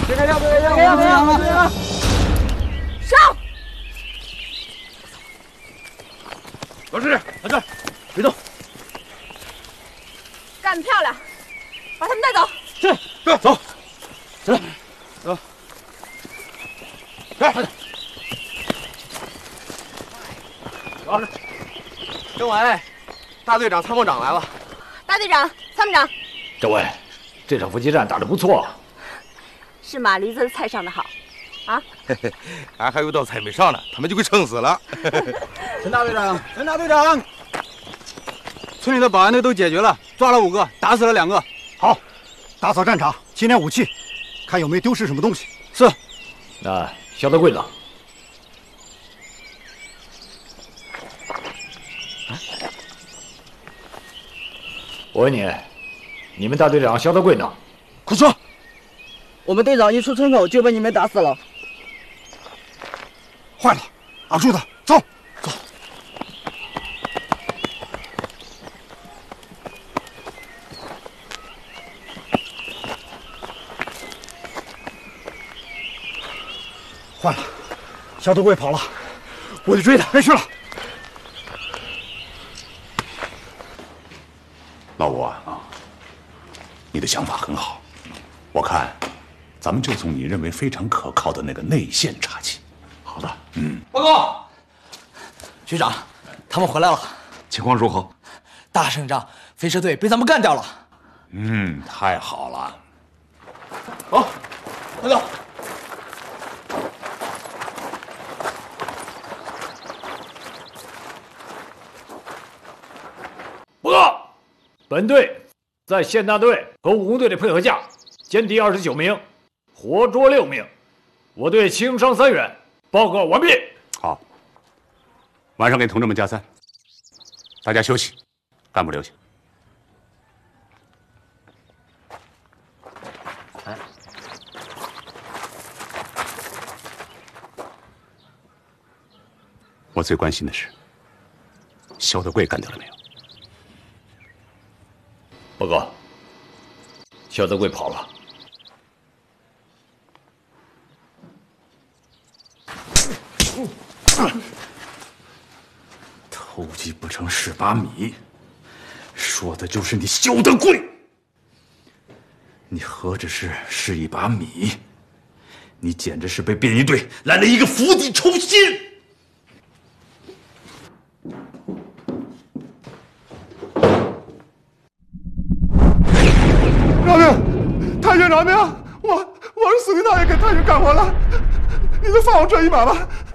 别开枪！别开枪！ 上！ 老师，在这儿，别动。 干得漂亮，把他们带走。 是，走，起来，走，来，快点。走， 政委，大队长、参谋长来了。 大队长、参谋长， 政委，这场伏击战打得不错。 是马驴子的菜上的好，啊？ 俺还有道菜没上呢，他们就给撑死了。 陈大队长，陈大队长，村里的保安队都解决了，抓了5个，打死了2个。 好，打扫战场，清点武器，看有没有丢失什么东西。 是。 那肖德贵呢？我问你，你们大队长肖德贵呢？ 快说！ 我们队长一出村口就被你们打死了。 坏了，阿柱子，走走。坏了，肖德贵跑了，我去追他。别去了。 老吴啊，你的想法很好，我看咱们就从你认为非常可靠的那个内线查起。 好的， 报告，局长，他们回来了， 情况如何？ 大胜仗，飞车队被他们干掉了。 太好了。 好，快走。 报告。本队在县大队和武工队的配合下，歼敌29名，活捉6名，我队轻伤3员。报告完毕。 好，晚上给同志们加餐，大家休息，干部留下。我最关心的是，肖德贵干掉了没有？ 报告，肖德贵跑了。 偷鸡不成蚀把米，说的就是你肖德贵。你何止是一把米，你简直是被便衣队来了一个釜底抽薪。 饶命！太君饶命！我是司令大爷给太君干活了，你就放我这一马吧。